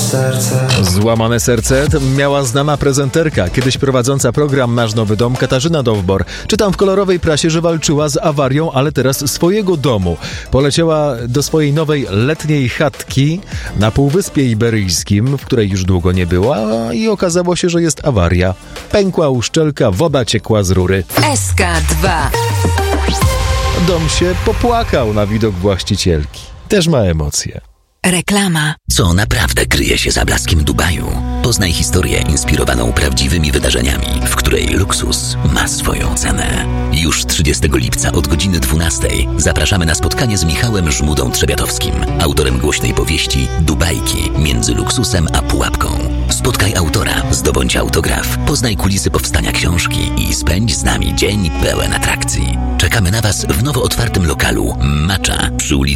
serce. Złamane serce miała znana prezenterka, kiedyś prowadząca program Nasz Nowy Dom, Katarzyna Dowbor. Czytam w kolorowej prasie, że walczyła z awarią, ale teraz swojego domu. Poleciała do swojej nowej letniej chatki na Półwyspie Iberyjskim, w której już długo nie była, i okazało się, że jest awaria. Pękła uszczelka, woda ciekła z rury. SK2. Dom się popłakał na widok właścicielki. Też ma emocje. Reklama. Co naprawdę kryje się za blaskiem Dubaju? Poznaj historię inspirowaną prawdziwymi wydarzeniami, w której luksus ma swoją cenę. Już 30 lipca od godziny 12 zapraszamy na spotkanie z Michałem Żmudą-Trzebiatowskim, autorem głośnej powieści Dubajki między luksusem a pułapką. Spotkaj autora, zdobądź autograf, poznaj kulisy powstania książki i spędź z nami dzień pełen atrakcji. Czekamy na Was w nowo otwartym lokalu Macza przy ulicy